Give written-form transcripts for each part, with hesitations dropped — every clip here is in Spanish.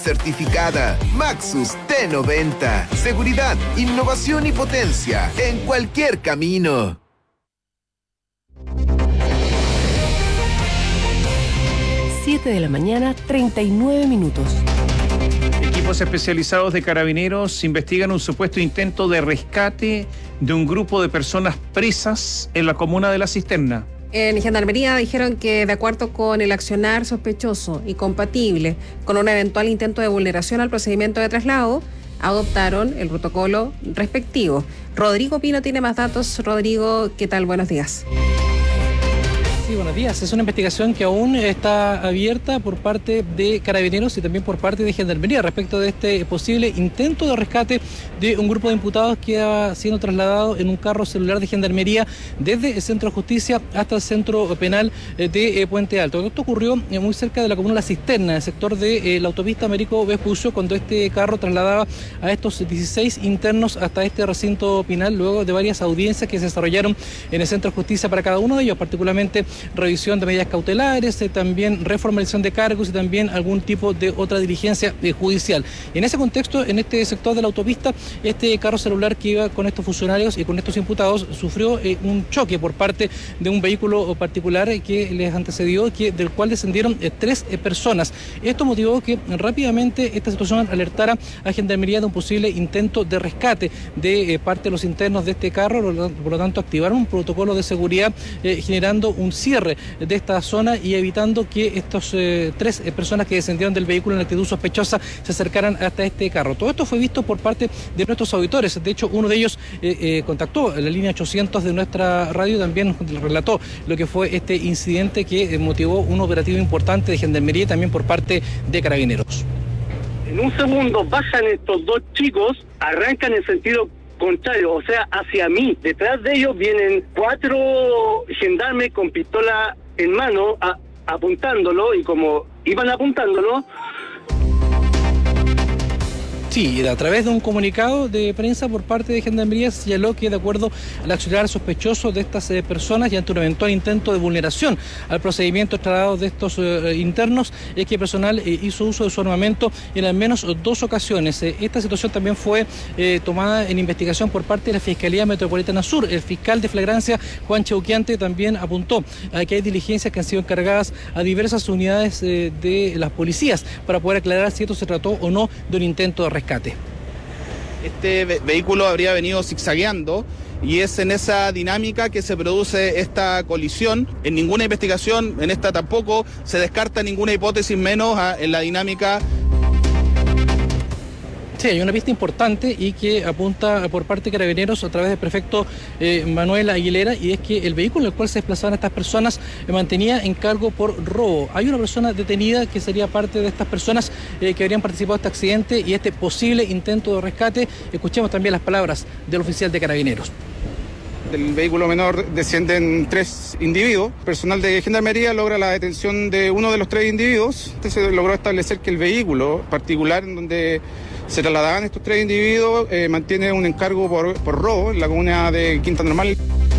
Certificada Maxus T90. Seguridad, innovación y potencia en cualquier camino. De la mañana, 39 minutos. Equipos especializados de Carabineros investigan un supuesto intento de rescate de un grupo de personas presas en la comuna de La Cisterna. En Gendarmería dijeron que, de acuerdo con el accionar sospechoso y compatible con un eventual intento de vulneración al procedimiento de traslado, adoptaron el protocolo respectivo. Rodrigo Pino tiene más datos. Rodrigo, ¿qué tal? Buenos días. Sí, buenos días. Es una investigación que aún está abierta por parte de Carabineros y también por parte de Gendarmería respecto de este posible intento de rescate de un grupo de imputados que ha sido trasladado en un carro celular de Gendarmería desde el Centro de Justicia hasta el Centro Penal de Puente Alto. Esto ocurrió muy cerca de la comuna La Cisterna, en el sector de la autopista Américo Vespucio, cuando este carro trasladaba a estos 16 internos hasta este recinto penal, luego de varias audiencias que se desarrollaron en el Centro de Justicia para cada uno de ellos, particularmente revisión de medidas cautelares, también reformalización de cargos y también algún tipo de otra diligencia judicial. En ese contexto, en este sector de la autopista, este carro celular que iba con estos funcionarios y con estos imputados sufrió un choque por parte de un vehículo particular que les antecedió, del cual descendieron 3 personas. Esto motivó que rápidamente esta situación alertara a Gendarmería de un posible intento de rescate de parte de los internos de este carro. Por lo tanto, activaron un protocolo de seguridad generando un cierre de esta zona y evitando que estos 3 personas que descendieron del vehículo en actitud sospechosa se acercaran hasta este carro. Todo esto fue visto por parte de nuestros auditores. De hecho, uno de elellos contactó la línea 800 de nuestra radio, también relató lo que fue este incidente que motivó un operativo importante de Gendarmería y también por parte de Carabineros. En un segundo bajan estos 2 chicos, arrancan en sentido contrario, o sea, hacia mí. Detrás de ellos vienen 4 gendarmes con pistola en mano apuntándolo, y como iban apuntándolo... Sí, a través de un comunicado de prensa por parte de Gendarmería señaló que, de acuerdo al accionar sospechoso de estas personas y ante un eventual intento de vulneración al procedimiento de traslado de estos internos, es que el personal hizo uso de su armamento en al menos 2 ocasiones. Esta situación también fue tomada en investigación por parte de la Fiscalía Metropolitana Sur. El fiscal de flagrancia, Juan Cheuquiante, también apuntó a que hay diligencias que han sido encargadas a diversas unidades de las policías para poder aclarar si esto se trató o no de un intento de rescate. Este vehículo habría venido zigzagueando y es en esa dinámica que se produce esta colisión. En ninguna investigación, en esta tampoco, se descarta ninguna hipótesis, menos en la dinámica. Sí, hay una pista importante y que apunta por parte de Carabineros a través del prefecto Manuel Aguilera, y es que el vehículo en el cual se desplazaban estas personas mantenía en cargo por robo. Hay una persona detenida que sería parte de estas personas que habrían participado en este accidente y este posible intento de rescate. Escuchemos también las palabras del oficial de Carabineros. Del vehículo menor descienden 3 individuos. Personal de Gendarmería logra la detención de uno de los 3 individuos. Se logró establecer que el vehículo particular en donde se trasladaban estos 3 individuos mantiene un encargo por robo en la comuna de Quinta Normal.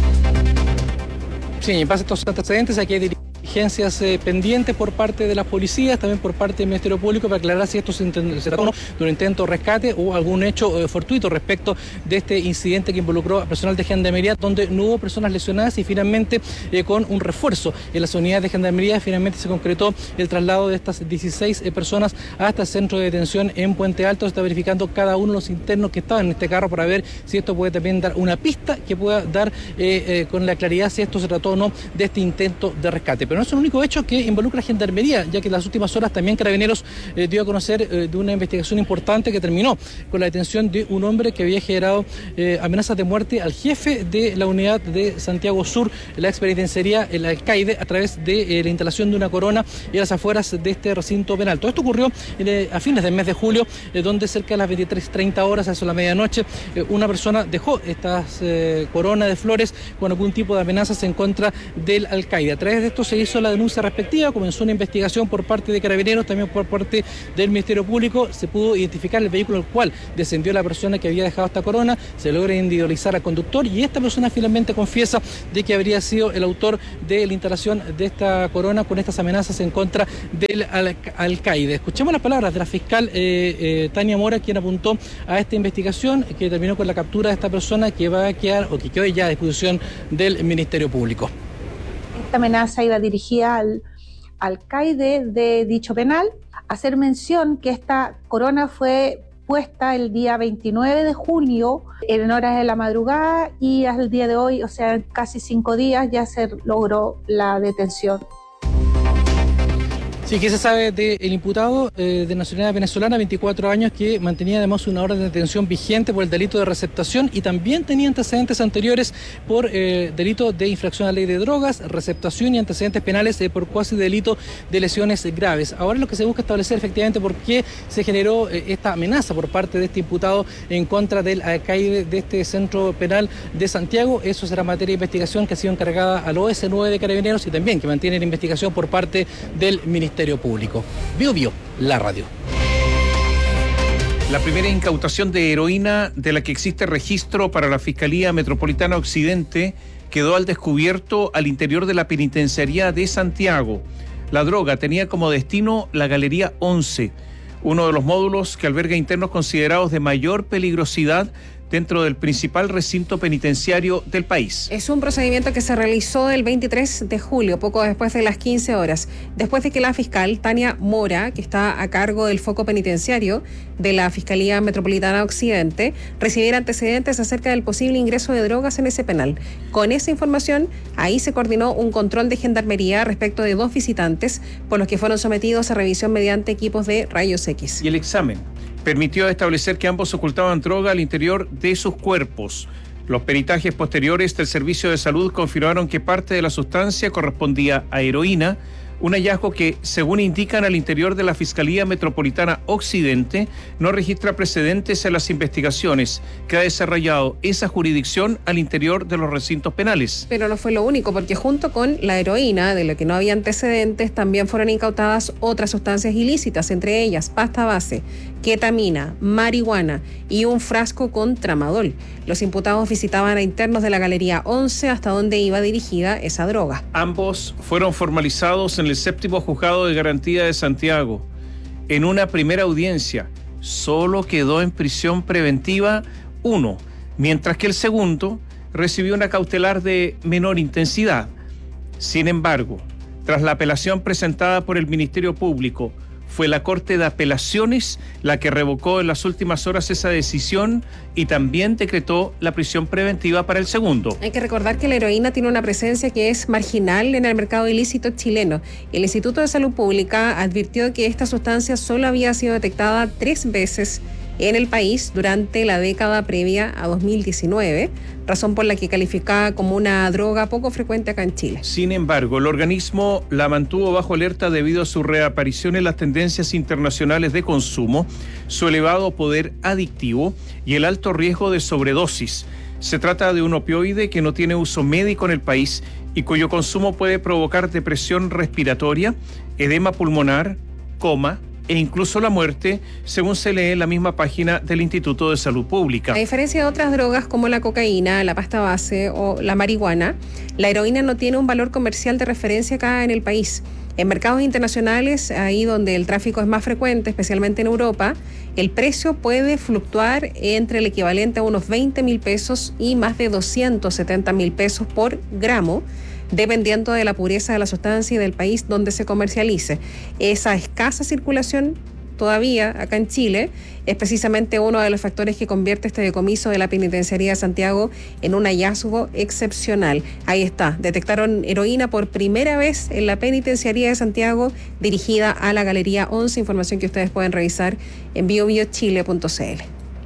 Sí, en base a estos antecedentes, aquí hay diligencias pendientes por parte de las policías, también por parte del Ministerio Público, para aclarar si esto se trató de un intento de rescate o algún hecho fortuito respecto de este incidente que involucró a personal de Gendarmería, donde no hubo personas lesionadas y finalmente con un refuerzo en las unidades de Gendarmería finalmente se concretó el traslado de estas 16 personas hasta el centro de detención en Puente Alto. Se está verificando cada uno de los internos que estaban en este carro para ver si esto puede también dar una pista que pueda dar con la claridad si esto se trató o no de este intento de rescate. Pero no es el único hecho que involucra a Gendarmería, ya que en las últimas horas también Carabineros dio a conocer de una investigación importante que terminó con la detención de un hombre que había generado amenazas de muerte al jefe de la unidad de Santiago Sur, la expenitenciaría, el alcaide, a través de la instalación de una corona en las afueras de este recinto penal. Todo esto ocurrió a fines del mes de julio, donde cerca de las 23:30 horas, a eso la medianoche, una persona dejó estas coronas de flores con algún tipo de amenazas en contra del alcaide. A través de esto se hizo hizo la denuncia respectiva, comenzó una investigación por parte de Carabineros, también por parte del Ministerio Público. Se pudo identificar el vehículo en el cual descendió la persona que había dejado esta corona, se logra individualizar al conductor y esta persona finalmente confiesa de que habría sido el autor de la instalación de esta corona con estas amenazas en contra del alcaide. Escuchemos las palabras de la fiscal Tania Mora, quien apuntó a esta investigación que terminó con la captura de esta persona que va a quedar o que quedó ya a disposición del Ministerio Público. Esta amenaza iba dirigida al alcaide de dicho penal. Hacer mención que esta corona fue puesta el día 29 de junio en horas de la madrugada y al día de hoy, o sea, en casi 5 días, ya se logró la detención. Sí, ¿qué se sabe del imputado de nacionalidad venezolana, 24 años, que mantenía además una orden de detención vigente por el delito de receptación y también tenía antecedentes anteriores por delito de infracción a la ley de drogas, receptación y antecedentes penales por cuasi delito de lesiones graves? Ahora lo que se busca establecer efectivamente por qué se generó esta amenaza por parte de este imputado en contra del alcaide de este centro penal de Santiago. Eso será materia de investigación que ha sido encargada al OS9 de Carabineros y también que mantiene la investigación por parte del Ministerio Público. Bio, la radio. La primera incautación de heroína de la que existe registro para la Fiscalía Metropolitana Occidente quedó al descubierto al interior de la penitenciaría de Santiago. La droga tenía como destino la Galería 11, uno de los módulos que alberga internos considerados de mayor peligrosidad dentro del principal recinto penitenciario del país. Es un procedimiento que se realizó el 23 de julio, poco después de las 15 horas, después de que la fiscal Tania Mora, que está a cargo del foco penitenciario de la Fiscalía Metropolitana Occidente, recibiera antecedentes acerca del posible ingreso de drogas en ese penal. Con esa información, ahí se coordinó un control de gendarmería respecto de 2 visitantes, por los que fueron sometidos a revisión mediante equipos de rayos X. Y el examen permitió establecer que ambos ocultaban droga al interior de sus cuerpos. Los peritajes posteriores del Servicio de Salud confirmaron que parte de la sustancia correspondía a heroína, un hallazgo que, según indican al interior de la Fiscalía Metropolitana Occidente, no registra precedentes en las investigaciones que ha desarrollado esa jurisdicción al interior de los recintos penales. Pero no fue lo único, porque junto con la heroína, de lo que no había antecedentes, también fueron incautadas otras sustancias ilícitas, entre ellas pasta base, ketamina, marihuana y un frasco con tramadol. Los imputados visitaban a internos de la Galería 11 hasta donde iba dirigida esa droga. Ambos fueron formalizados en el 7º Juzgado de Garantía de Santiago. En una primera audiencia, solo quedó en prisión preventiva uno, mientras que el segundo recibió una cautelar de menor intensidad. Sin embargo, tras la apelación presentada por el Ministerio Público, fue la Corte de Apelaciones la que revocó en las últimas horas esa decisión y también decretó la prisión preventiva para el segundo. Hay que recordar que la heroína tiene una presencia que es marginal en el mercado ilícito chileno. El Instituto de Salud Pública advirtió que esta sustancia solo había sido detectada 3 veces en el país durante la década previa a 2019, razón por la que calificaba como una droga poco frecuente acá en Chile. Sin embargo, el organismo la mantuvo bajo alerta debido a su reaparición en las tendencias internacionales de consumo, su elevado poder adictivo y el alto riesgo de sobredosis. Se trata de un opioide que no tiene uso médico en el país y cuyo consumo puede provocar depresión respiratoria, edema pulmonar, coma e incluso la muerte, según se lee en la misma página del Instituto de Salud Pública. A diferencia de otras drogas como la cocaína, la pasta base o la marihuana, la heroína no tiene un valor comercial de referencia acá en el país. En mercados internacionales, ahí donde el tráfico es más frecuente, especialmente en Europa, el precio puede fluctuar entre el equivalente a unos 20.000 pesos y más de 270.000 pesos por gramo, dependiendo de la pureza de la sustancia y del país donde se comercialice. Esa escasa circulación todavía acá en Chile es precisamente uno de los factores que convierte este decomiso de la Penitenciaría de Santiago en un hallazgo excepcional. Ahí está, detectaron heroína por primera vez en la Penitenciaría de Santiago, dirigida a la Galería 11, información que ustedes pueden revisar en biobiochile.cl.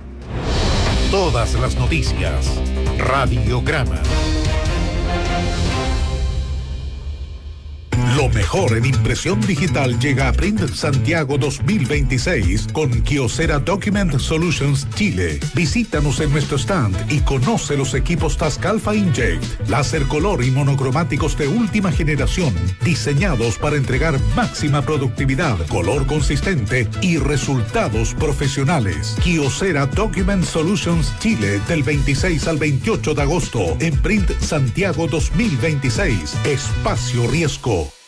Todas las noticias, Radiograma. Lo mejor en impresión digital llega a Print Santiago 2026 con Kyocera Document Solutions Chile. Visítanos en nuestro stand y conoce los equipos Tascalfa Inject, láser color y monocromáticos de última generación, diseñados para entregar máxima productividad, color consistente y resultados profesionales. Kyocera Document Solutions Chile del 26 al 28 de agosto en Print Santiago 2026. Espacio Riesgo.